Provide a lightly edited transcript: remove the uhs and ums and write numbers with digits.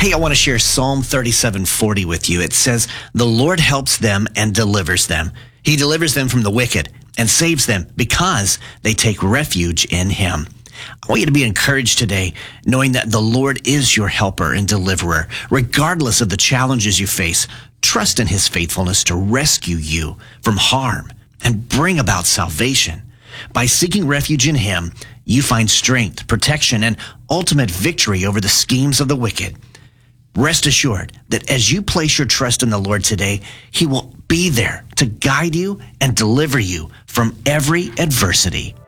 Hey, I want to share Psalm 37:40 with you. It says, "The Lord helps them and delivers them. He delivers them from the wicked and saves them because they take refuge in him." I want you to be encouraged today, knowing that the Lord is your helper and deliverer. Regardless of the challenges you face, trust in his faithfulness to rescue you from harm and bring about salvation. By seeking refuge in him, you find strength, protection, and ultimate victory over the schemes of the wicked. Rest assured that as you place your trust in the Lord today, he will be there to guide you and deliver you from every adversity.